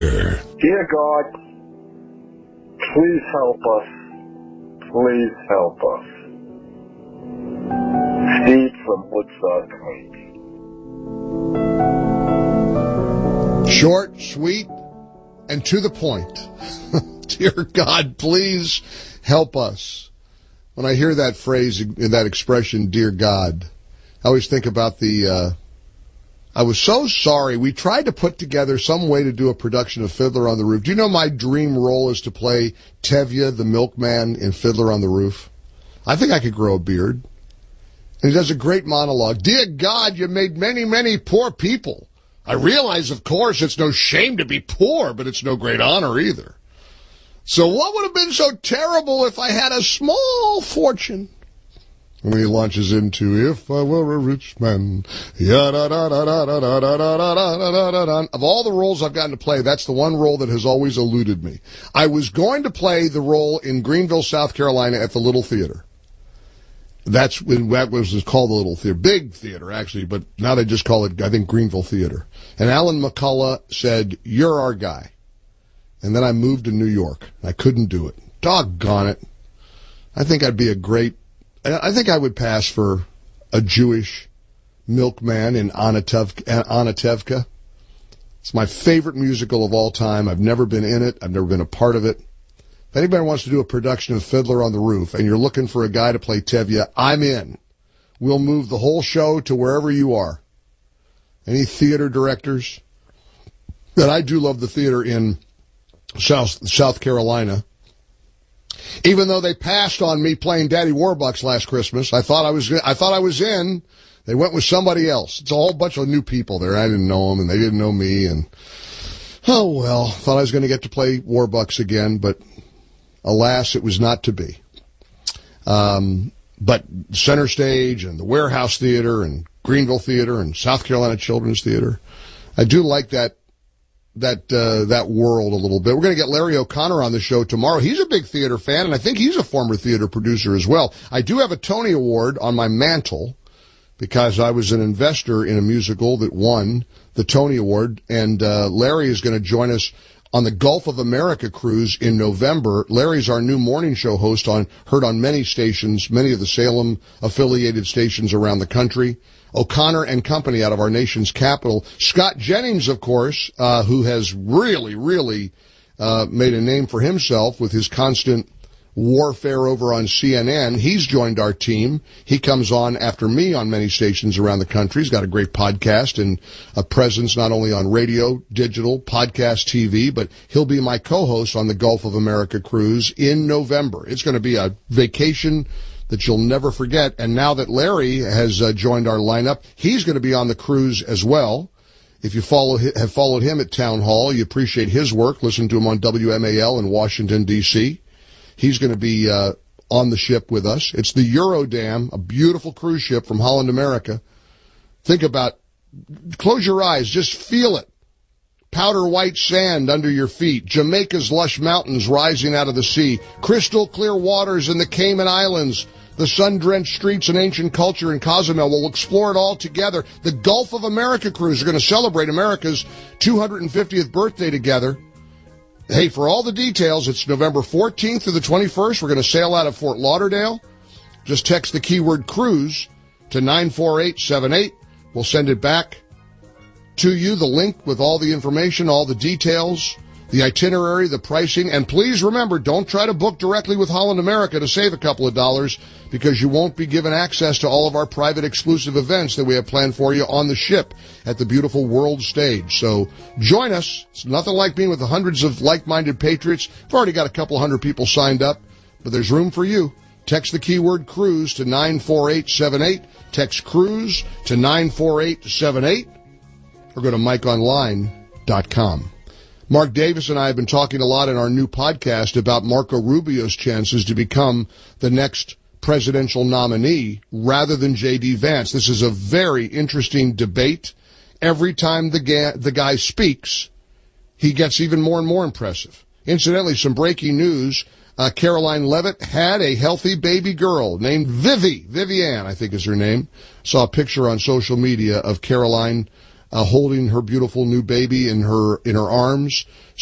Dear God, please help us. Please help us. Steve from Woodside Heights. Short, sweet, and to the point. Dear God, please help us. When I hear that phrase, that expression, dear God, I always think about I was so sorry. We tried to put together some way to do a production of Fiddler on the Roof. Do you know my dream role is to play Tevye, the milkman, in Fiddler on the Roof? I think I could grow a beard. And he does a great monologue. Dear God, you made many, many poor people. I realize, of course, it's no shame to be poor, but it's no great honor either. So what would have been so terrible if I had a small fortune? And he launches into, if I were a rich man, ya-da-da-da-da-da-da-da-da-da-da-da. Of all the roles I've gotten to play, that's the one role that has always eluded me. I was going to play the role in Greenville, South Carolina at the Little Theater. That was called the Little Theater. Big theater, actually, but now they just call it, I think, Greenville Theater. And Alan McCullough said, you're our guy. And then I moved to New York. I couldn't do it. Doggone it. I think I would pass for a Jewish milkman in Anna Tevka. It's my favorite musical of all time. I've never been in it. I've never been a part of it. If anybody wants to do a production of Fiddler on the Roof and you're looking for a guy to play Tevye, I'm in. We'll move the whole show to wherever you are. Any theater directors? And I do love the theater in South Carolina. Even though they passed on me playing Daddy Warbucks last Christmas, I thought I was in. They went with somebody else. It's a whole bunch of new people there. I didn't know them, and they didn't know me. And oh well, thought I was going to get to play Warbucks again, but alas, it was not to be. But Center Stage and the Warehouse Theater and Greenville Theater and South Carolina Children's Theater, I do like that world a little bit. We're going to get Larry O'Connor on the show tomorrow. He's a big theater fan, and I think he's a former theater producer as well. I do have a Tony Award on my mantle because I was an investor in a musical that won the Tony Award, and Larry is going to join us on the Gulf of America cruise in November. Larry's our new morning show host, heard on many stations, many of the Salem-affiliated stations around the country. O'Connor and Company out of our nation's capital. Scott Jennings, of course, who has really made a name for himself with his constant warfare over on CNN. He's joined our team. He comes on after me on many stations around the country. He's got a great podcast and a presence not only on radio, digital, podcast, TV, but he'll be my co-host on the Gulf of America cruise in November. It's going to be a vacation that you'll never forget. And now that Larry has joined our lineup, he's going to be on the cruise as well. If you have followed him at Town Hall, you appreciate his work. Listen to him on WMAL in Washington, D.C. He's going to be on the ship with us. It's the Eurodam, a beautiful cruise ship from Holland America. Think about, close your eyes, just feel it. Powder white sand under your feet, Jamaica's lush mountains rising out of the sea, crystal clear waters in the Cayman Islands, the sun-drenched streets and ancient culture in Cozumel. We'll explore it all together. The Gulf of America cruise. We're going to celebrate America's 250th birthday together. Hey, for all the details, it's November 14th through the 21st. We're going to sail out of Fort Lauderdale. Just text the keyword cruise to 94878. We'll send it back to you, the link with all the information, all the details, the itinerary, the pricing. And please remember, don't try to book directly with Holland America to save a couple of dollars, because you won't be given access to all of our private exclusive events that we have planned for you on the ship at the beautiful World Stage. So join us. It's nothing like being with the hundreds of like-minded patriots. We've already got a couple hundred people signed up, but there's room for you. Text the keyword cruise to 94878. Text cruise to 94878. Or go to MikeOnline.com. Mark Davis and I have been talking a lot in our new podcast about Marco Rubio's chances to become the next presidential nominee rather than J.D. Vance. This is a very interesting debate. Every time the guy speaks, he gets even more and more impressive. Incidentally, some breaking news. Caroline Levitt had a healthy baby girl named Vivian, I think is her name. Saw a picture on social media of Caroline holding her beautiful new baby in her arms.